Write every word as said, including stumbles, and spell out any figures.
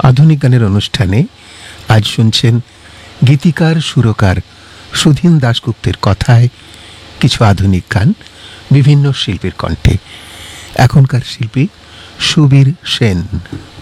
আধুনিক গানের অনুষ্ঠানে আজ শুনছেন গীতিকার সুরকার সুধীন দাশগুপ্তের কথায় কিছু আধুনিক গান বিভিন্ন শিল্পীর কণ্ঠে। এখনকার শিল্পী সুবীর সেন।